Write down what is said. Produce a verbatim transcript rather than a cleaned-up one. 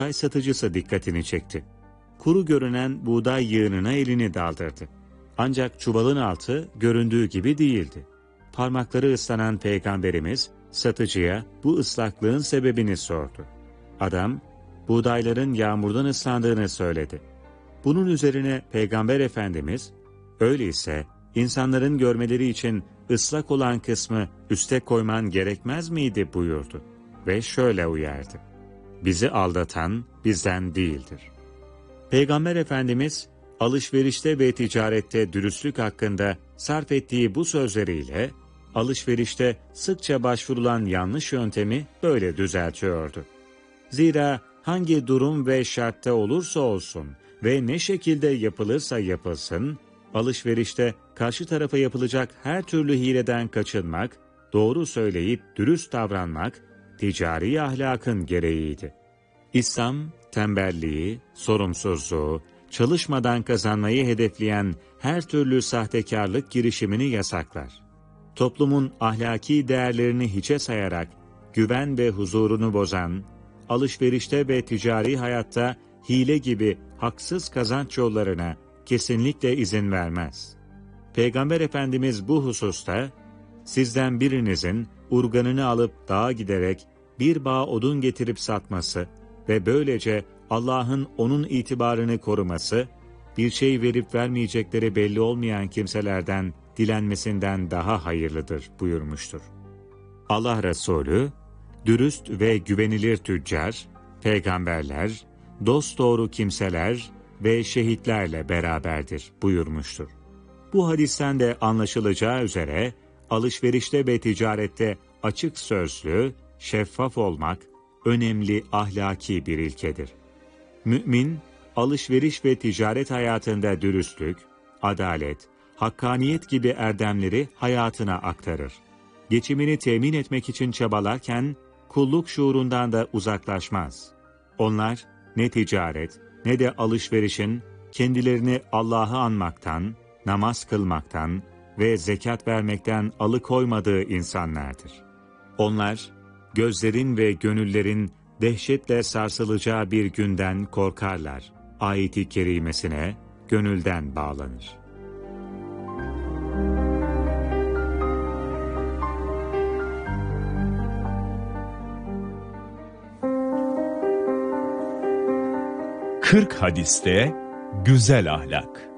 buğday satıcısı dikkatini çekti. Kuru görünen buğday yığınına elini daldırdı. Ancak çuvalın altı göründüğü gibi değildi. Parmakları ıslanan Peygamberimiz satıcıya bu ıslaklığın sebebini sordu. Adam, buğdayların yağmurdan ıslandığını söyledi. Bunun üzerine Peygamber Efendimiz, öyleyse insanların görmeleri için ıslak olan kısmı üste koyman gerekmez miydi buyurdu ve şöyle uyardı. Bizi aldatan bizden değildir. Peygamber Efendimiz, alışverişte ve ticarette dürüstlük hakkında sarf ettiği bu sözleriyle, alışverişte sıkça başvurulan yanlış yöntemi böyle düzeltiyordu. Zira hangi durum ve şartta olursa olsun ve ne şekilde yapılırsa yapılsın, alışverişte karşı tarafa yapılacak her türlü hileden kaçınmak, doğru söyleyip dürüst davranmak, ticari ahlakın gereğiydi. İslam, tembelliği, sorumsuzluğu, çalışmadan kazanmayı hedefleyen her türlü sahtekarlık girişimini yasaklar. Toplumun ahlaki değerlerini hiçe sayarak güven ve huzurunu bozan, alışverişte ve ticari hayatta hile gibi haksız kazanç yollarına kesinlikle izin vermez. Peygamber Efendimiz bu hususta, sizden birinizin urganını alıp dağa giderek bir bağ odun getirip satması ve böylece Allah'ın onun itibarını koruması, bir şey verip vermeyecekleri belli olmayan kimselerden dilenmesinden daha hayırlıdır buyurmuştur. Allah Resulü, dürüst ve güvenilir tüccar, peygamberler, dosdoğru kimseler ve şehitlerle beraberdir buyurmuştur. Bu hadisten de anlaşılacağı üzere, alışverişte ve ticarette açık sözlü, şeffaf olmak, önemli ahlaki bir ilkedir. Mümin, alışveriş ve ticaret hayatında dürüstlük, adalet, hakkaniyet gibi erdemleri hayatına aktarır. Geçimini temin etmek için çabalarken, kulluk şuurundan da uzaklaşmaz. Onlar, ne ticaret, ne de alışverişin, kendilerini Allah'ı anmaktan, namaz kılmaktan ve zekat vermekten alıkoymadığı insanlardır. Onlar, gözlerin ve gönüllerin dehşetle sarsılacağı bir günden korkarlar. Ayet-i kerimesine gönülden bağlanır. kırk hadiste güzel ahlak.